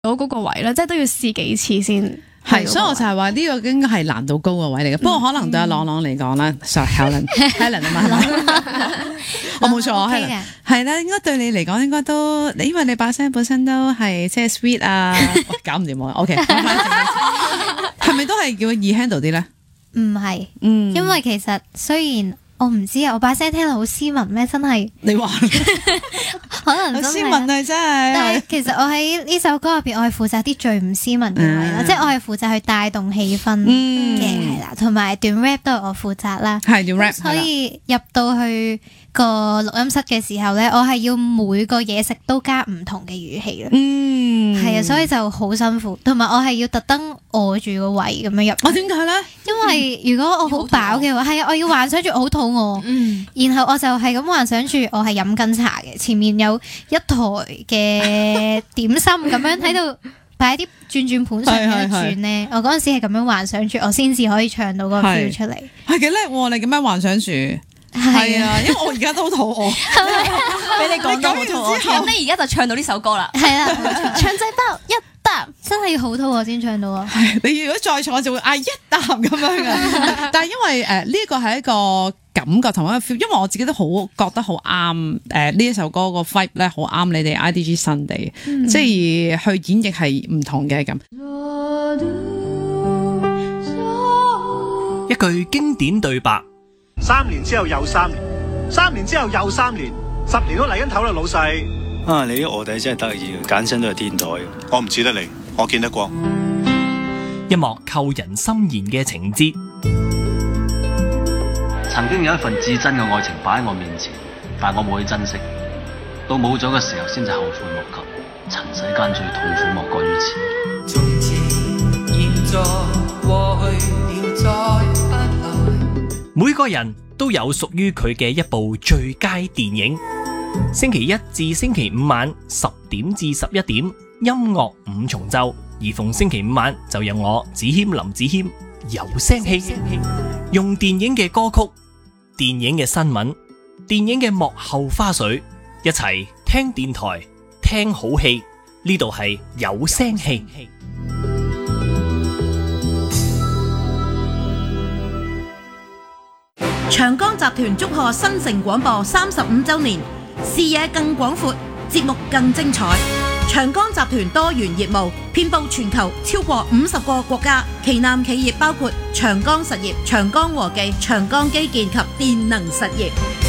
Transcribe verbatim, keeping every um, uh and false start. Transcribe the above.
到嗰個位咧，即係都要試幾次先。 係，所以我就係話呢個應該係難度高嘅位嚟嘅。不過可能對阿朗朗嚟講咧，sorry Helen，Helen 啊嘛，係咪？我冇錯，Helen 係啦，應該對你嚟講應該都，因為你把聲本身都係即係 sweet 啊，搞唔掂我 ，OK，係咪都係叫易 handle 啲咧？ 唔係， 嗯， 因為其實雖然我唔知啊，我把聲聽落好斯文咩？真係你話可能真係好斯文啊，真係。 但係其實我喺呢首歌入邊，我係負責啲最唔斯文嘅位啦，即係我係負責去帶動氣氛嘅，係啦，同埋段 rap 都係我負責啦， 係段 rap， 所以入到去個錄音室嘅時候咧，我係要每個嘢食都加唔同嘅語氣啦， 嗯， 係啊，所以就好辛苦，同埋我係要特登餓住個胃咁樣入。 我點解咧？ 因為如果我好飽嘅話，係啊，我要幻想住我好肚餓，嗯，然後我就係咁幻想住我係飲緊茶嘅，前面有一台嘅點心咁樣喺度擺啲轉轉盤上面一轉咧，我嗰陣時係咁樣幻想住，我先至可以唱到個 feel 出嚟。 係幾叻喎！你咁樣幻想住，係啊，因為我而家都好肚餓， 俾你講到好肚餓，咁你而家就唱到呢首歌啦。 係啦，腸仔包一啖，真係要好肚餓先唱到啊！ 你如果再坐就會嗌一啖咁樣嘅，但係因為誒呢個係一個感覺同一個 feel，因為我自己都好覺得好啱誒呢一首歌個 vibe 咧，好啱你哋 I D G Sunday，嗯、即係去演繹係唔同嘅咁。 一句經典對白， 三年之後又三年，三年之後又三年，十年都嚟緊頭啦，老細。 啊，你啲臥底真係得意嘅，簡稱都係天台。 我唔似得你，我見得光。 一幕扣人心弦嘅情節。 曾經有一份至真嘅愛情擺喺我面前，但我冇去珍惜，到冇咗嘅時候先至後悔莫及，塵世間最痛苦莫過於此。從前、現在、過去了再不來。 每個人都有屬於佢嘅一部最佳電影。星期一至星期五晚十點至十一點，音樂五重奏，而逢星期五晚就有我子謙林子謙有聲戲，用電影嘅歌曲、電影嘅新聞、電影嘅幕後花絮，一齊聽電台，聽好戲。呢度係有聲戲。 長江集團祝賀新城廣播三十五周年，視野更廣闊，節目更精彩。長江集團多元業務，遍佈全球超過五十個國家，旗艦企業包括長江實業、長江和記、長江基建及電能實業。